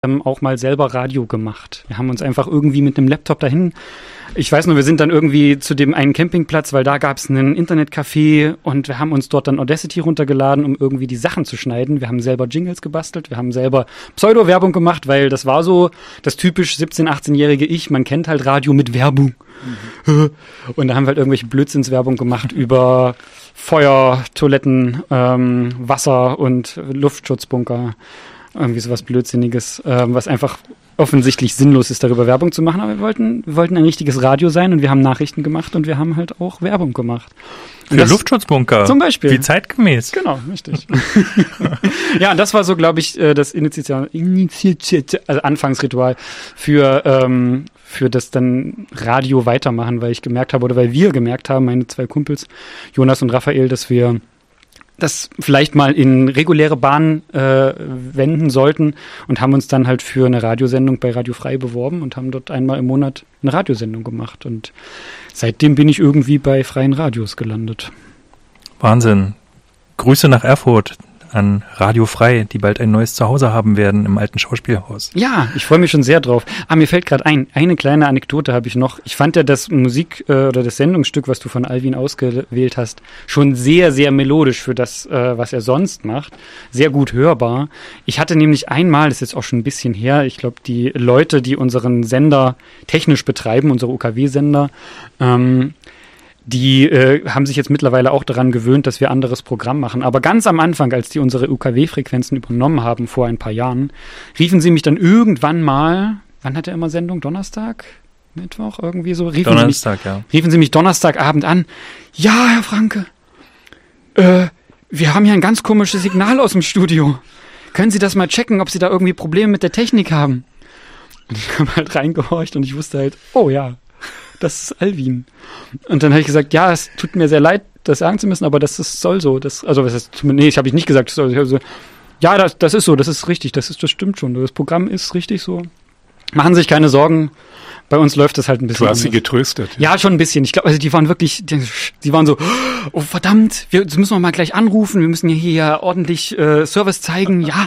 auch mal selber Radio gemacht. Wir haben uns einfach irgendwie mit einem Laptop dahin, ich weiß nur, wir sind dann irgendwie zu dem einen Campingplatz, weil da gab es einen Internetcafé und wir haben uns dort dann Audacity runtergeladen, um irgendwie die Sachen zu schneiden. Wir haben selber Jingles gebastelt, wir haben selber Pseudo-Werbung gemacht, weil das war so das typisch 17-, 18-jährige Ich, man kennt halt Radio mit Werbung. Mhm. Und da haben wir halt irgendwelche Blödsinnswerbung gemacht über Feuer, Toiletten, Wasser und Luftschutzbunker. Irgendwie sowas Blödsinniges, was einfach offensichtlich sinnlos ist, darüber Werbung zu machen. Aber wir wollten ein richtiges Radio sein und wir haben Nachrichten gemacht und wir haben halt auch Werbung gemacht. Für Luftschutzbunker? Zum Beispiel. Wie zeitgemäß. Genau, richtig. Ja, und das war so, glaube ich, das Anfangsritual für das dann Radio weitermachen, weil ich gemerkt habe, oder weil wir gemerkt haben, meine zwei Kumpels, Jonas und Raphael, dass wir das vielleicht mal in reguläre Bahnen wenden sollten und haben uns dann halt für eine Radiosendung bei Radio Frei beworben und haben dort einmal im Monat eine Radiosendung gemacht. Und seitdem bin ich irgendwie bei freien Radios gelandet. Wahnsinn. Grüße nach Erfurt an Radio Frei, die bald ein neues Zuhause haben werden im alten Schauspielhaus. Ja, ich freue mich schon sehr drauf. Mir fällt gerade ein, eine kleine Anekdote habe ich noch. Ich fand ja das Musik- oder das Sendungsstück, was du von Alvin ausgewählt hast, schon sehr, sehr melodisch für das, was er sonst macht. Sehr gut hörbar. Ich hatte nämlich einmal, das ist jetzt auch schon ein bisschen her, ich glaube, die Leute, die unseren Sender technisch betreiben, unsere UKW-Sender, die haben sich jetzt mittlerweile auch daran gewöhnt, dass wir anderes Programm machen. Aber ganz am Anfang, als die unsere UKW-Frequenzen übernommen haben, vor ein paar Jahren, riefen sie mich dann irgendwann mal, wann hat er immer Sendung? Donnerstag? Mittwoch? Irgendwie so? Riefen sie mich Donnerstagabend an. Ja, Herr Franke, wir haben hier ein ganz komisches Signal aus dem Studio. Können Sie das mal checken, ob Sie da irgendwie Probleme mit der Technik haben? Und ich habe halt reingehorcht und ich wusste halt, oh ja, das ist Alvin. Und dann habe ich gesagt, ja, es tut mir sehr leid, das sagen zu müssen, aber soll so. Das habe ich nicht gesagt. Ja, das ist so, das ist richtig, das stimmt schon. Das Programm ist richtig so. Machen Sie sich keine Sorgen. Bei uns läuft das halt ein bisschen. Du hast sie getröstet. Ja, schon ein bisschen. Ich glaube, also die waren wirklich, die waren so, oh verdammt, das müssen wir mal gleich anrufen. Wir müssen hier ordentlich Service zeigen, ja.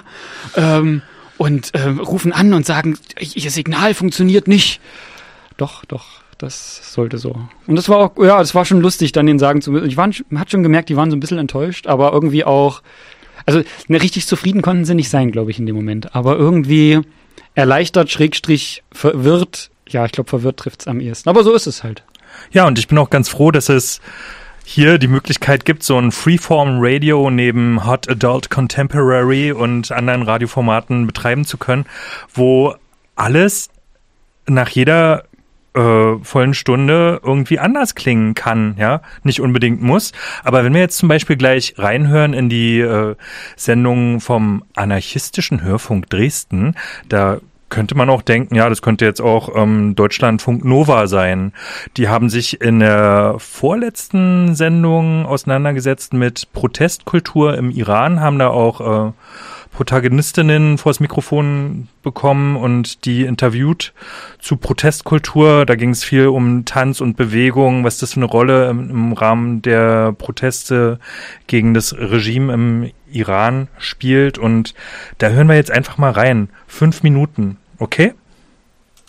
Und rufen an und sagen, Ihr Signal funktioniert nicht. Doch. Das sollte so. Und das war auch, ja, es war schon lustig, dann denen sagen zu müssen. Man hat schon gemerkt, die waren so ein bisschen enttäuscht, aber irgendwie auch, also richtig zufrieden konnten sie nicht sein, glaube ich, in dem Moment. Aber irgendwie erleichtert, / verwirrt, ja, ich glaube, verwirrt trifft's am ehesten. Aber so ist es halt. Ja, und ich bin auch ganz froh, dass es hier die Möglichkeit gibt, so ein Freeform-Radio neben Hot Adult Contemporary und anderen Radioformaten betreiben zu können, wo alles nach jeder vollen Stunde irgendwie anders klingen kann, ja, nicht unbedingt muss. Aber wenn wir jetzt zum Beispiel gleich reinhören in die Sendung vom anarchistischen Hörfunk Dresden, da könnte man auch denken, ja, das könnte jetzt auch Deutschlandfunk Nova sein. Die haben sich in der vorletzten Sendung auseinandergesetzt mit Protestkultur im Iran, haben da auch Protagonistinnen vors Mikrofon bekommen und die interviewt zu Protestkultur. Da ging es viel um Tanz und Bewegung, was das für eine Rolle im Rahmen der Proteste gegen das Regime im Iran spielt. Und da hören wir jetzt einfach mal rein. 5 Minuten, okay?